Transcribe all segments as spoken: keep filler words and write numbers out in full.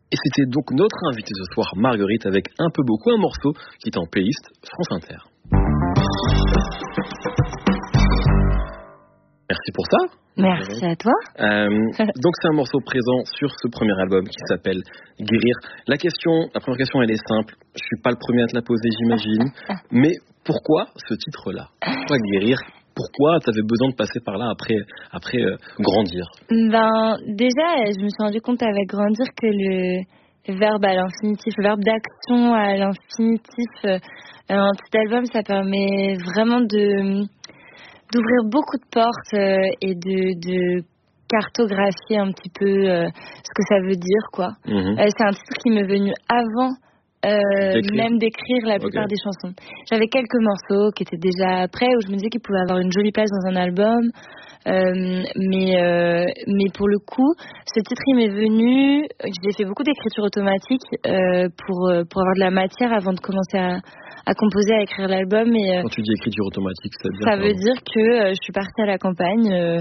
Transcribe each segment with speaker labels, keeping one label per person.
Speaker 1: Et c'était donc notre invitée ce soir, Marguerite, avec Un peu beaucoup, un morceau qui est en playlist France Inter. Merci pour ça.
Speaker 2: Merci à toi.
Speaker 1: Euh, donc c'est un morceau présent sur ce premier album qui s'appelle Guérir. La question, la première question, elle est simple. Je suis pas le premier à te la poser, j'imagine. Mais pourquoi ce titre-là ? Pourquoi Guérir ? Pourquoi tu avais besoin de passer par là après, après euh, grandir ?
Speaker 2: Ben, déjà, je me suis rendu compte avec grandir que le, le verbe à l'infinitif, le verbe d'action à l'infinitif, euh, un petit album, ça permet vraiment de, d'ouvrir beaucoup de portes euh, et de, de cartographier un petit peu euh, ce que ça veut dire, quoi. Mm-hmm. Euh, c'est un titre qui m'est venu avant Euh, même d'écrire la plupart okay. des chansons. J'avais quelques morceaux qui étaient déjà prêts où je me disais qu'ils pouvaient avoir une jolie place dans un album, euh, mais euh, mais pour le coup, ce titre il m'est venu. J'ai fait beaucoup d'écriture automatique euh, pour pour avoir de la matière avant de commencer à à composer, à écrire l'album. Et,
Speaker 1: quand tu dis écriture automatique, ça veut dire
Speaker 2: ça veut dire que euh, je suis partie à la campagne euh,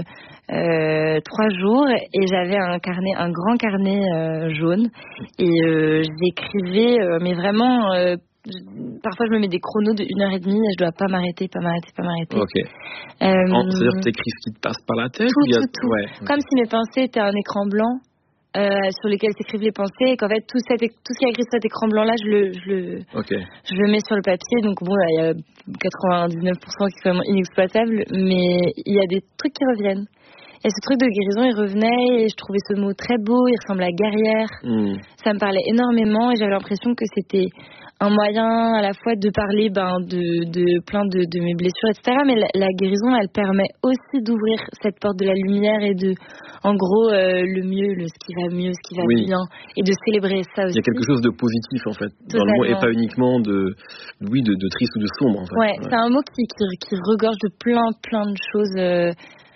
Speaker 2: euh, trois jours et j'avais un carnet, un grand carnet euh, jaune et euh, j'écrivais, euh, mais vraiment, euh, parfois je me mets des chronos de une heure et demie et je dois pas m'arrêter, pas m'arrêter, pas m'arrêter.
Speaker 1: Ok. Euh, C'est-à-dire que t'écris ce qui te passe par la tête
Speaker 2: tout,
Speaker 1: ou il y a...
Speaker 2: tout, tout. Ouais, okay. Comme si mes pensées étaient un écran blanc. Euh, sur lesquels s'écrivent les pensées et qu'en fait tout, cet, tout ce qui est écrit sur cet écran blanc là je le, je, le,
Speaker 1: okay.
Speaker 2: je le mets sur le papier, donc bon il y a quatre-vingt-dix-neuf pour cent qui est vraiment inexploitable, mais il y a des trucs qui reviennent et ce truc de guérison il revenait et je trouvais ce mot très beau, il ressemble à guerrière, mm. ça me parlait énormément et j'avais l'impression que c'était un moyen à la fois de parler ben, de, de plein de, de mes blessures, et cetera. Mais la, la guérison, elle permet aussi d'ouvrir cette porte de la lumière et de, en gros, euh, le mieux, le, ce qui va mieux, ce qui va oui. bien, et de célébrer ça aussi.
Speaker 1: Il y a quelque chose de positif, en fait, Totalement. Dans le mot, et pas uniquement de, oui, de, de triste ou de sombre, en fait.
Speaker 2: Ouais, ouais. C'est un mot qui, qui, qui regorge de plein, plein de choses euh,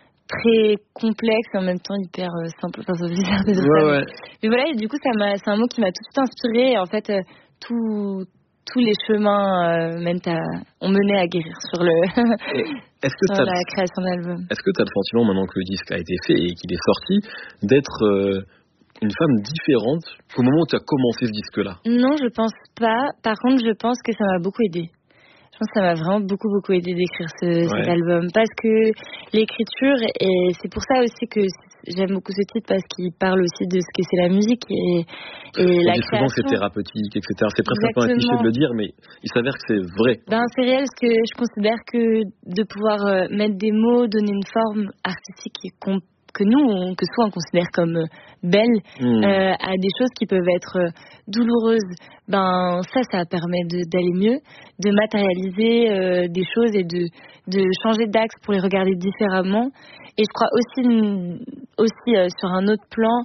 Speaker 2: très complexes, et en même temps hyper euh, simple. Enfin, c'est bizarre de dire
Speaker 1: ouais,
Speaker 2: ça.
Speaker 1: Ouais.
Speaker 2: Mais voilà, et du coup, ça m'a, c'est un mot qui m'a tout de suite inspirée, et en fait... Euh, Tout, tous les chemins euh, mènent à, ont mené à guérir sur, le
Speaker 1: est-ce que
Speaker 2: sur la création d'album.
Speaker 1: Est-ce que tu as le sentiment, maintenant que le disque a été fait et qu'il est sorti, d'être euh, une femme différente qu'au moment où tu as commencé ce disque-là ?
Speaker 2: Non, je pense pas. Par contre, je pense que ça m'a beaucoup aidée. Je pense que ça m'a vraiment beaucoup, beaucoup aidé d'écrire ce, ouais. cet album. Parce que l'écriture, et c'est pour ça aussi que j'aime beaucoup ce titre, parce qu'il parle aussi de ce que c'est la musique et, et
Speaker 1: On
Speaker 2: la
Speaker 1: dit
Speaker 2: création.
Speaker 1: Souvent c'est thérapeutique, et cetera. C'est presque un peu un cliché de le dire, mais il s'avère que c'est vrai.
Speaker 2: Ben, c'est réel, parce que je considère que de pouvoir euh, mettre des mots, donner une forme artistique et qu'on que nous, on, que soit on considère comme euh, belle, mmh. euh, à des choses qui peuvent être euh, douloureuses, ben ça, ça permet de, d'aller mieux, de matérialiser euh, des choses et de, de changer d'axe pour les regarder différemment. Et je crois aussi, aussi euh, sur un autre plan,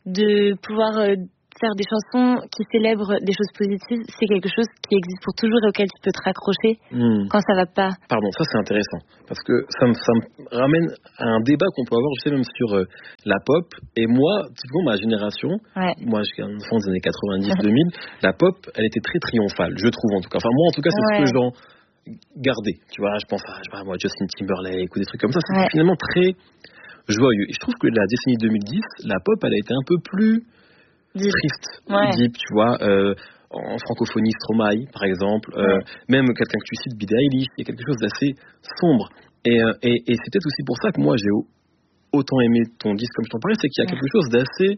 Speaker 2: de pouvoir euh, faire des chansons qui célèbrent des choses positives, c'est quelque chose qui existe pour toujours et auquel tu peux te raccrocher mmh. quand ça va pas.
Speaker 1: Pardon, ça c'est intéressant, parce que ça me, ça me ramène à un débat qu'on peut avoir, je sais même sur euh, la pop, et moi, typiquement ma génération, ouais. moi je suis un enfant des années quatre-vingt-dix deux mille, la pop, elle était très triomphale, je trouve en tout cas, enfin moi en tout cas c'est ouais. ce que j'en gardais, tu vois, je pense à, je sais pas, moi, Justin Timberlake ou des trucs comme ça, c'est ouais. finalement très joyeux, et je trouve que la décennie deux mille dix, la pop, elle a été un peu plus Deep. triste,
Speaker 2: ouais.
Speaker 1: deep, tu vois, euh, en francophonie, Stromae, par exemple, euh, ouais. même quelqu'un que tu cites, Billie Eilish, il y a quelque chose d'assez sombre. Et, euh, et, et c'est peut-être aussi pour ça que moi, j'ai autant aimé ton disque, comme je t'en parlais, c'est qu'il y a ouais. quelque chose d'assez,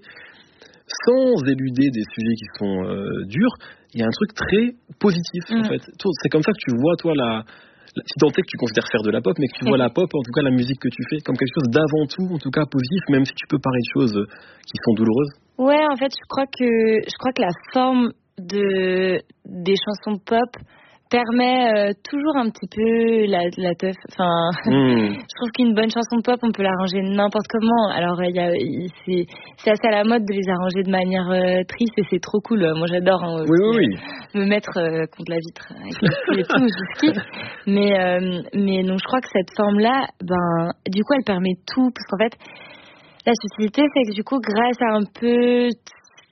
Speaker 1: sans éluder des sujets qui sont euh, durs, il y a un truc très positif, mm. en fait. C'est comme ça que tu vois, toi, la... si tant est que tu considères faire de la pop, mais que tu vois la pop, en tout cas la musique que tu fais, comme quelque chose d'avant tout, en tout cas positif, même si tu peux parler de choses qui sont douloureuses.
Speaker 2: Ouais, en fait, je crois que je crois que la forme de des chansons pop permet euh, toujours un petit peu la la teuf. Enfin, mmh. je trouve qu'une bonne chanson pop, on peut l'arranger n'importe comment. Alors, il y a c'est c'est assez à la mode de les arranger de manière euh, triste et c'est trop cool. Moi, j'adore hein,
Speaker 1: oui, oui, oui.
Speaker 2: me mettre euh, contre la vitre avec les et tout, je kiffe. Mais euh, mais donc, je crois que cette forme-là, ben, du coup, elle permet tout, parce qu'en fait. La subtilité, c'est que du coup, grâce à un peu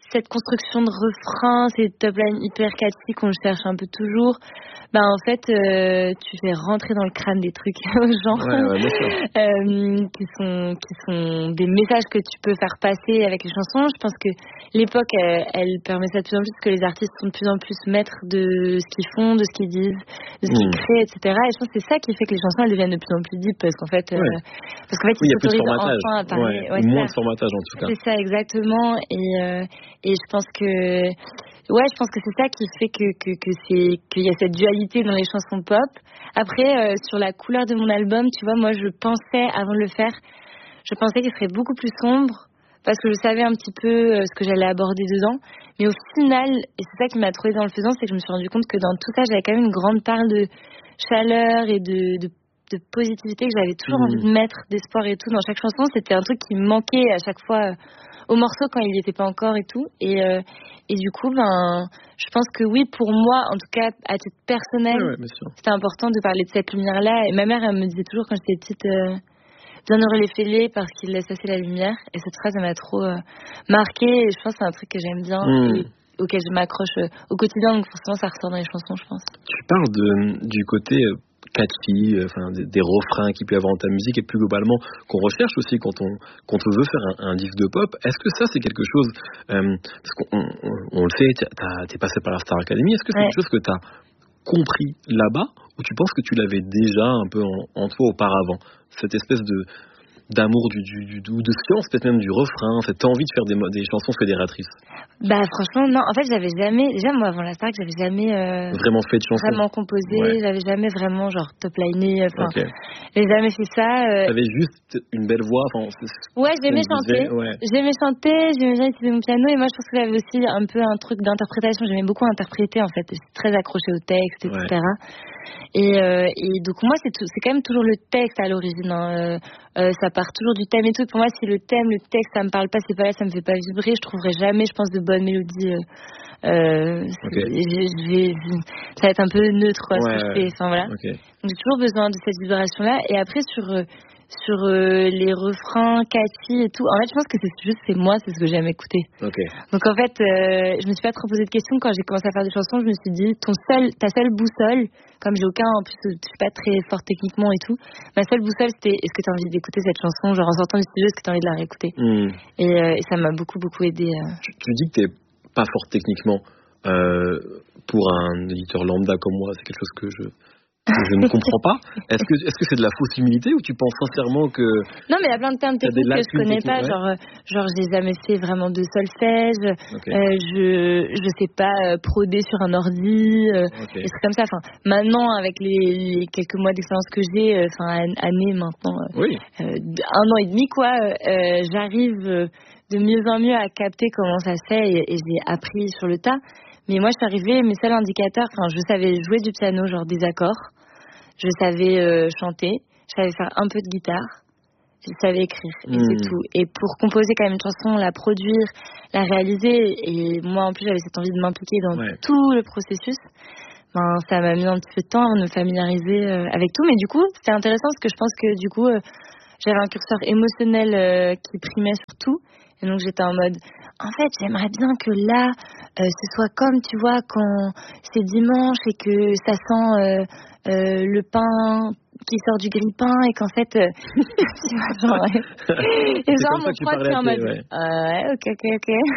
Speaker 2: cette construction de refrain, ces top lines hyper catchy qu'on cherche un peu toujours, ben en fait euh, tu fais rentrer dans le crâne des trucs aux gens
Speaker 1: ouais, ouais, bien sûr.
Speaker 2: euh, qui sont qui sont des messages que tu peux faire passer avec les chansons. Je pense que l'époque elle, elle permet ça de plus en plus parce que les artistes sont de plus en plus maîtres de ce qu'ils font, de ce qu'ils disent, de ce qu'ils mmh. créent, et cetera. Et je pense que c'est ça qui fait que les chansons elles deviennent de plus en plus deep parce qu'en fait, ouais. euh, parce qu'en fait
Speaker 1: oui,
Speaker 2: ils s'autorisent enfin à parler.
Speaker 1: Ouais, ouais, moins de formatage en tout cas.
Speaker 2: C'est ça exactement. Et euh, et je pense que ouais, je pense que c'est ça qui fait que que que c'est qu'il y a cette dualité dans les chansons pop. Après, euh, sur la couleur de mon album, tu vois, moi je pensais avant de le faire, je pensais qu'il serait beaucoup plus sombre parce que je savais un petit peu euh, ce que j'allais aborder dedans. Mais au final, et c'est ça qui m'a trouvé dans le faisant, c'est que je me suis rendu compte que dans tout ça, j'avais quand même une grande part de chaleur et de, de de positivité que j'avais toujours mmh. envie de mettre, d'espoir et tout dans chaque chanson. C'était un truc qui me manquait à chaque fois au morceau quand il n'y était pas encore et tout. Et, euh, et du coup, ben, je pense que oui, pour moi, en tout cas, à titre personnel,
Speaker 1: ouais, ouais,
Speaker 2: c'était important de parler de cette lumière-là. Et ma mère, elle me disait toujours quand j'étais petite, euh, bienheureux les fêlés parce qu'ils laissent passer la lumière. Et cette phrase, elle m'a trop euh, marquée. Et je pense que c'est un truc que j'aime bien mmh. et auquel je m'accroche euh, au quotidien. Donc forcément, ça ressort dans les chansons, je pense.
Speaker 1: Tu parles de, du côté... Euh... catchy, enfin des, des refrains qu'il peut y avoir dans ta musique et plus globalement qu'on recherche aussi quand on quand on veut faire un, un disque de pop. Est-ce que ça c'est quelque chose euh, parce qu'on on, on le sait, t'es passé par la Star Academy. Est-ce que c'est ouais. quelque chose que t'as compris là-bas ou tu penses que tu l'avais déjà un peu en, en toi auparavant, cette espèce de d'amour du, du, du, ou de science peut-être même du refrain, cette envie de faire des, des chansons fédératrices?
Speaker 2: Bah franchement non, en fait j'avais jamais, déjà moi avant la Star j'avais jamais euh,
Speaker 1: vraiment fait de chansons,
Speaker 2: vraiment composé, ouais. j'avais jamais vraiment genre top liné, enfin
Speaker 1: okay.
Speaker 2: j'ai jamais fait ça. Euh...
Speaker 1: T'avais juste une belle voix, enfin.
Speaker 2: Ouais, j'aimais chanter, ouais. j'aimais chanter, j'aimais bien utiliser mon piano et moi je pense que j'avais aussi un peu un truc d'interprétation, j'aimais beaucoup interpréter en fait, j'étais très accrochée au texte, et cetera. Ouais. Et, euh, et donc moi c'est, tout, c'est quand même toujours le texte à l'origine, hein. euh, euh, ça part toujours du thème et tout. Pour moi si le thème, le texte ça me parle pas, c'est pas là, ça me fait pas vibrer, je trouverai jamais je pense de bonnes mélodies. Euh, euh, okay. j'ai, j'ai, ça va être un peu neutre quoi, ouais, ce que je fais, enfin voilà. Okay. Donc j'ai toujours besoin de cette vibration là. Et après sur euh, sur euh, les refrains catchy et tout, en fait je pense que c'est juste c'est moi, c'est ce que j'aime écouter.
Speaker 1: Okay.
Speaker 2: Donc en fait euh, je me suis pas trop posé de questions quand j'ai commencé à faire des chansons. Je me suis dit ton seul ta seule boussole, comme j'ai aucun en plus je suis pas très fort techniquement et tout, ma seule boussole c'était est-ce que tu as envie d'écouter cette chanson, genre en sortant du studio, est-ce que tu as envie de la réécouter. mm. et, euh, et ça m'a beaucoup beaucoup aidé. euh...
Speaker 1: tu, tu dis que t'es pas fort techniquement, euh, pour un éditeur lambda comme moi c'est quelque chose que je que je ne comprends pas. Est-ce que, est-ce que c'est de la fausse humilité ou tu penses sincèrement que...
Speaker 2: Non, mais il y a plein de termes techniques que je connais pas. Ouais. Genre, genre, j'ai jamais fait vraiment de solfège. Okay. Euh, je, je sais pas euh, proder sur un ordi. Euh, okay. Des trucs comme ça. Enfin, maintenant, avec les, les quelques mois d'expérience que j'ai, enfin, euh, année maintenant, euh,
Speaker 1: oui.
Speaker 2: euh, un an et demi, quoi, euh, j'arrive de mieux en mieux à capter comment ça se fait et, et j'ai appris sur le tas. Mais moi, je suis arrivée, mes seuls indicateurs, enfin, je savais jouer du piano, genre des accords. Je savais euh, chanter, je savais faire un peu de guitare, je savais écrire, et mmh. c'est tout. Et pour composer quand même une chanson, la produire, la réaliser, et moi en plus j'avais cette envie de m'impliquer dans ouais. tout le processus, ben, ça m'a mis un petit peu de temps à me familiariser euh, avec tout. Mais du coup, c'était intéressant parce que je pense que du coup, euh, j'avais un curseur émotionnel euh, qui primait sur tout. Et donc j'étais en mode, en fait, j'aimerais bien que là, euh, ce soit comme, tu vois, quand c'est dimanche et que ça sent euh, euh, le pain qui sort du grille-pain et qu'en fait, euh, tu vois, genre, ouais. Et genre mon prof est en mode, ouais, euh, ok, ok,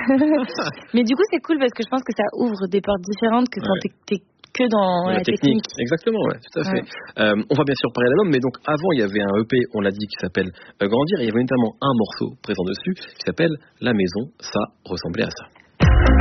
Speaker 2: ok. Mais du coup, c'est cool parce que je pense que ça ouvre des portes différentes que quand ouais. t'es, t'es que dans la, la technique. technique.
Speaker 1: Exactement, ouais, tout à fait. Ouais. Euh, on va bien sûr parler d'album, mais donc avant il y avait un E P, on l'a dit, qui s'appelle euh, Grandir, et il y avait notamment un morceau présent dessus qui s'appelle La Maison. Ça ressemblait à ça.